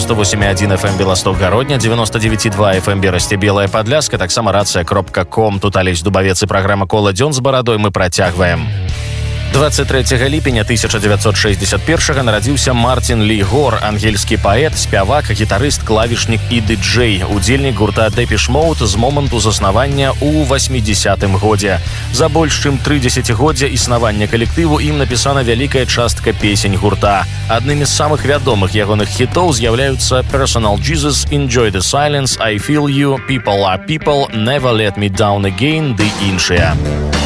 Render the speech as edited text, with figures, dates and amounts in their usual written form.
98,1 FM Белосток-Гародня, 99,2 FM Берасце Белая Падляска, таксама рацыя.ком. Тут Алесь Дубавец і праграма «Кола дзён з барадой». Мы працягваем. 23 ліпеня 1961 нарадзіўся Мартин Лі Гор, ангельскі паэт, спявак, гітарыст, клавішнік і дыджэй, удзельнік гурта Depeche Mode з моманту заснавання ў 80-м годзе. За больш чым 3 дзесяцігоддзя існавання калектыву ім напісана вялікая частка песень гурта. Аднымі з самых вядомых ягоных хітоў з'яўляюцца Personal Jesus, Enjoy the Silence, I Feel You, People Are People, Never Let Me Down Again ды іншыя.